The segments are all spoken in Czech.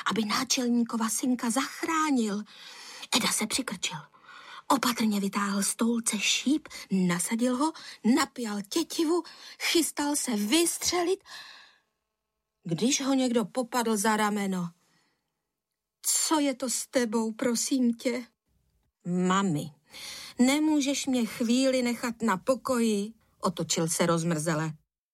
aby náčelníkova synka zachránil. Eda se přikrčil. Opatrně vytáhl stolce šíp, nasadil ho, napjal tětivu, chystal se vystřelit, když ho někdo popadl za rameno. Co je to s tebou, prosím tě? Mami, nemůžeš mě chvíli nechat na pokoji, otočil se rozmrzele.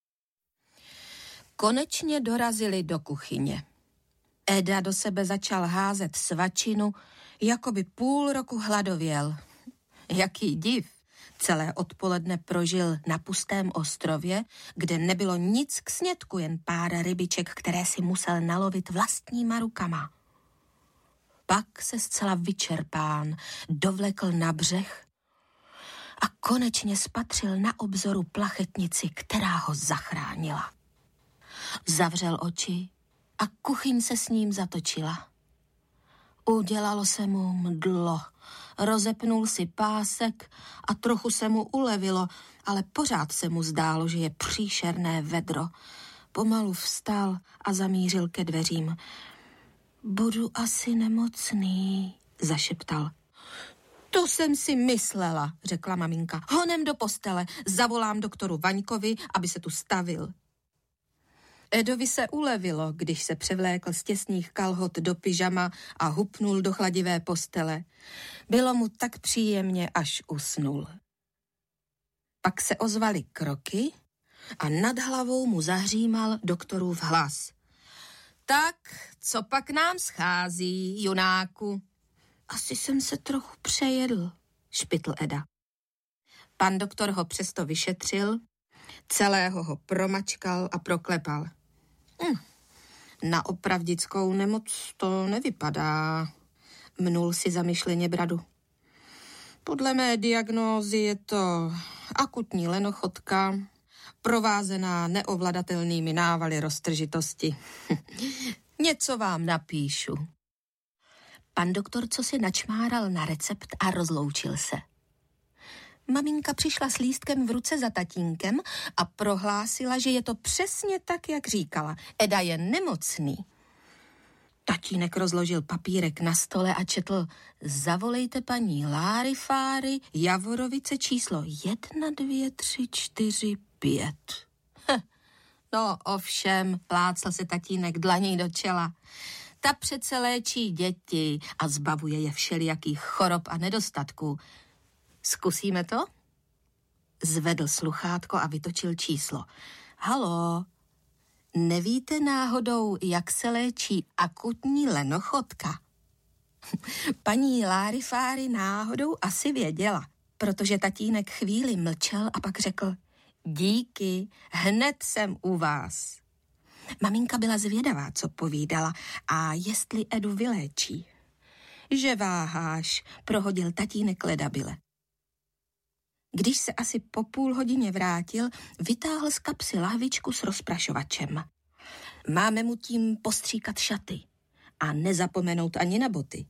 Konečně dorazili do kuchyně. Eda do sebe začal házet svačinu, jako by půl roku hladověl. Jaký div, celé odpoledne prožil na pustém ostrově, kde nebylo nic k snědku, jen pár rybiček, které si musel nalovit vlastníma rukama. Pak se zcela vyčerpán dovlekl na břeh a konečně spatřil na obzoru plachetnici, která ho zachránila. Zavřel oči a kuchyň se s ním zatočila. Udělalo se mu mdlo, rozepnul si pásek a trochu se mu ulevilo, ale pořád se mu zdálo, že je příšerné vedro. Pomalu vstal a zamířil ke dveřím. Budu asi nemocný, zašeptal. To jsem si myslela, řekla maminka. Honem do postele, zavolám doktoru Vaňkovi, aby se tu stavil. Edovi se ulevilo, když se převlékl z těsných kalhot do pyžama a hupnul do chladivé postele. Bylo mu tak příjemně, až usnul. Pak se ozvaly kroky a nad hlavou mu zahřímal doktorův hlas. Tak, co pak nám schází, junáku? Asi jsem se trochu přejedl, špitl Eda. Pan doktor ho přesto vyšetřil, celého ho promačkal a proklepal. Na opravdickou nemoc to nevypadá, mnul si zamyšleně bradu. Podle mé diagnózy je to akutní lenochotka, provázená neovladatelnými návaly roztržitosti. Něco vám napíšu. Pan doktor co si načmáral na recept a rozloučil se. Maminka přišla s lístkem v ruce za tatínkem a prohlásila, že je to přesně tak, jak říkala. Eda je nemocný. Tatínek rozložil papírek na stole a četl: zavolejte paní Lárifáry, Javorovice číslo 1, 2, 3, 4, 5. No ovšem, plácl se tatínek dlaní do čela. Ta přece léčí děti a zbavuje je všelijakých chorob a nedostatků. Zkusíme to? Zvedl sluchátko a vytočil číslo. Haló, nevíte náhodou, jak se léčí akutní lenochotka? Paní Lárifáry náhodou asi věděla, protože tatínek chvíli mlčel a pak řekl: díky, hned jsem u vás. Maminka byla zvědavá, co povídala a jestli Edu vyléčí. Že váháš, prohodil tatínek ledabyle. Když se asi po půl hodině vrátil, vytáhl z kapsy lahvičku s rozprašovačem. Máme mu tím postříkat šaty a nezapomenout ani na boty.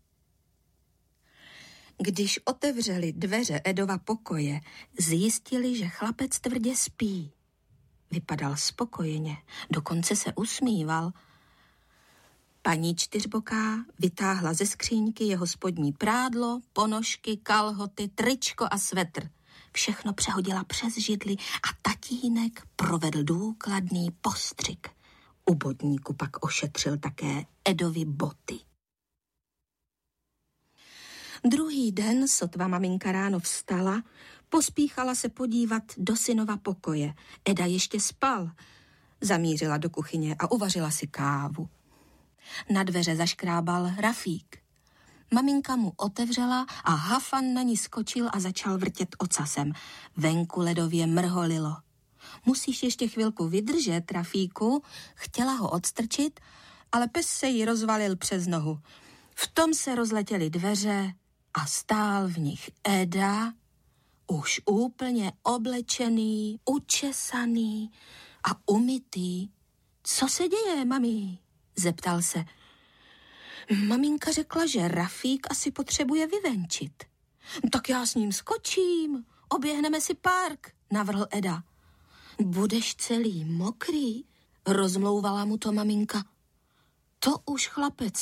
Když otevřeli dveře Edova pokoje, zjistili, že chlapec tvrdě spí. Vypadal spokojeně, dokonce se usmíval. Paní Čtyřboká vytáhla ze skříňky jeho spodní prádlo, ponožky, kalhoty, tričko a svetr. Všechno přehodila přes židli a tatínek provedl důkladný postřik. U bodníku pak ošetřil také Edovy boty. Druhý den, sotva maminka ráno vstala, pospíchala se podívat do synova pokoje. Eda ještě spal. Zamířila do kuchyně a uvařila si kávu. Na dveře zaškrábal Rafík. Maminka mu otevřela a Hafan na ní skočil a začal vrtět ocasem. Venku ledově mrholilo. Musíš ještě chvilku vydržet, Rafíku. Chtěla ho odstrčit, ale pes se jí rozvalil přes nohu. V tom se rozletěly dveře a stál v nich Eda, už úplně oblečený, učesaný a umytý. Co se děje, mami? Zeptal se. Maminka řekla, že Rafík asi potřebuje vyvenčit. Tak já s ním skočím, oběhneme si park, navrhl Eda. Budeš celý mokrý, rozmlouvala mu to maminka. To už chlapec